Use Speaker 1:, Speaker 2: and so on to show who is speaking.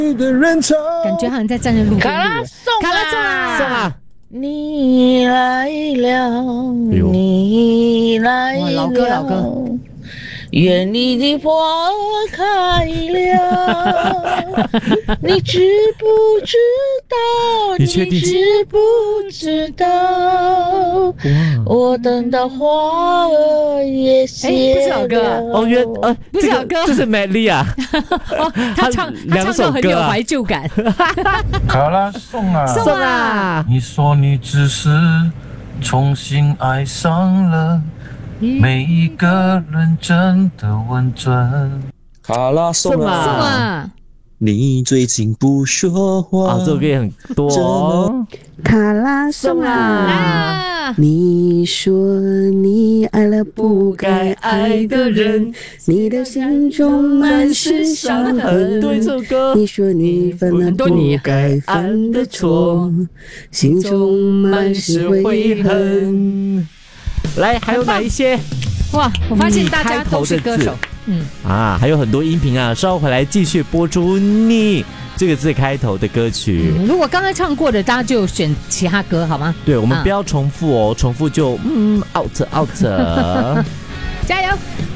Speaker 1: 感觉好像在站在路边。
Speaker 2: 卡拉
Speaker 3: 送啊！
Speaker 2: 你来了，你来了，
Speaker 1: 老歌，
Speaker 2: 愿你的花开了，你知不知道？
Speaker 3: 你确定？
Speaker 2: 知不知道？我等到花儿也谢了。
Speaker 1: 不是老歌
Speaker 3: 哦，
Speaker 1: 不是老歌，
Speaker 3: 这是 Madly 啊！
Speaker 1: 他唱到很有怀旧感。
Speaker 4: 卡拉送啊！
Speaker 1: 送啊！
Speaker 4: 你说你只是重新爱上了每一个人，真的问准。
Speaker 5: 卡拉送啊！
Speaker 1: 送啊！
Speaker 5: 你最近不说话。
Speaker 3: 这首歌也很多哦。
Speaker 6: 卡拉送啊！你说你爱了不该爱的人，你的心中满是伤痕。
Speaker 3: 对这首歌，
Speaker 6: 你说你犯了不该犯的错，心中满是悔恨。
Speaker 3: 来，还有哪一些？
Speaker 1: 哇，我发现大家都是歌手。
Speaker 3: 还有很多音频啊，稍后回来继续播出你这个字开头的歌曲。
Speaker 1: 如果刚才唱过的，大家就选其他歌好吗？
Speaker 3: 对，我们不要重复哦，重复就out。
Speaker 1: 加油！